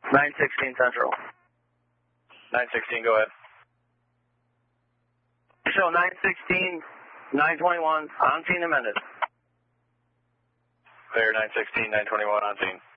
916 Central. 916, go ahead. Show 916, 921, on scene amended. Clear, 916, 921, on scene.